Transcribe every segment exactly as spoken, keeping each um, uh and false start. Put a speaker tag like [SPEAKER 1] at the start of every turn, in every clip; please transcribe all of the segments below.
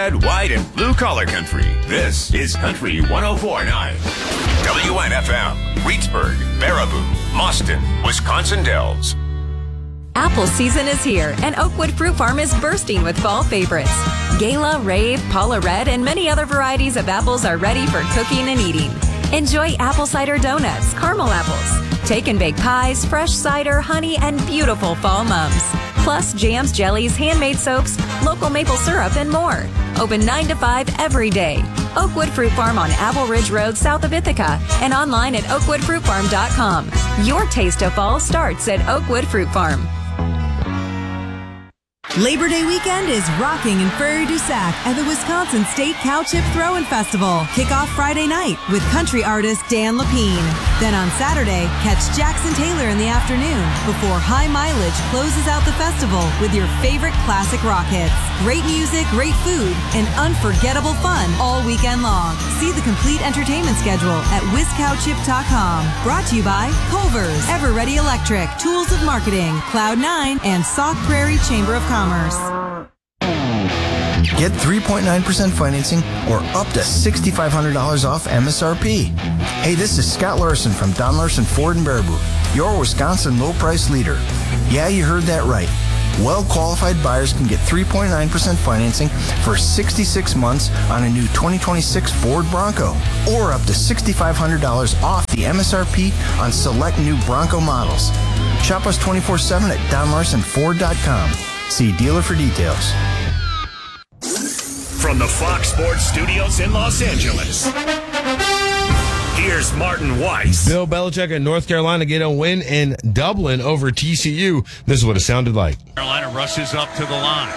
[SPEAKER 1] red, white, and blue collar country. This is Country one oh four point nine. W N F M, Reedsburg, Baraboo, Mauston, Wisconsin Dells.
[SPEAKER 2] Apple season is here, and Oakwood Fruit Farm is bursting with fall favorites. Gala, Rave, Paula Red, and many other varieties of apples are ready for cooking and eating. Enjoy apple cider donuts, caramel apples, take and bake pies, fresh cider, honey, and beautiful fall mums. Plus jams, jellies, handmade soaps, local maple syrup, and more. Open nine to five every day. Oakwood Fruit Farm on Apple Ridge Road south of Ithaca and online at oakwood fruit farm dot com. Your taste of fall starts at Oakwood Fruit Farm.
[SPEAKER 3] Labor Day weekend is rocking in Prairie du Sac at the Wisconsin State Cow Chip Throw-In Festival. Kick off Friday night with country artist Dan Lapine. Then on Saturday, catch Jackson Taylor in the afternoon before High Mileage closes out the festival with your favorite classic rock hits. Great music, great food, and unforgettable fun all weekend long. See the complete entertainment schedule at whiz cow chip dot com. Brought to you by Culver's, Ever Ready Electric, Tools of Marketing, Cloud nine, and Sauk Prairie Chamber of Commerce.
[SPEAKER 4] Get three point nine percent financing or up to six thousand five hundred dollars off M S R P. Hey, this is Scott Larson from Don Larson Ford in Baraboo, your Wisconsin low price leader. Yeah, you heard that right. Well-qualified buyers can get three point nine percent financing for sixty-six months on a new twenty twenty-six Ford Bronco, or up to six thousand five hundred dollars off the M S R P on select new Bronco models. Shop us twenty-four seven at don larson ford dot com. See dealer for details.
[SPEAKER 5] From the Fox Sports Studios in Los Angeles, here's Martin Weiss.
[SPEAKER 6] Bill Belichick and North Carolina get a win in Dublin over T C U. This is what it sounded like.
[SPEAKER 7] Carolina rushes up to the line.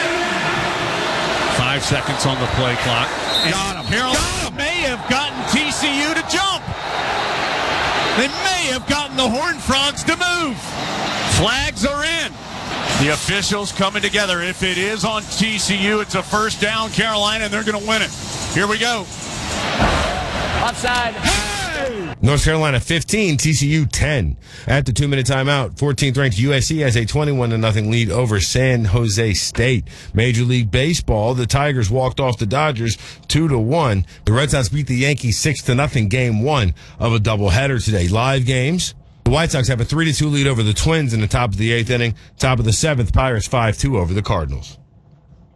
[SPEAKER 7] Five seconds on the play clock. And got him. Carolina got him. May have gotten T C U to jump. They may have gotten the Horned Frogs to move. Flags are in. The officials coming together. If it is on T C U, it's a first down, Carolina, and they're going to win it. Here we go.
[SPEAKER 8] Offside.
[SPEAKER 6] Hey! North Carolina fifteen, T C U ten. At the two-minute timeout, fourteenth ranked U S C has a twenty-one to nothing lead over San Jose State. Major League Baseball, the Tigers walked off the Dodgers two to one. The Red Sox beat the Yankees six to nothing game one of a doubleheader today. Live games. The White Sox have a three to two lead over the Twins in the top of the eighth inning. Top of the seventh, Pirates five two over the Cardinals.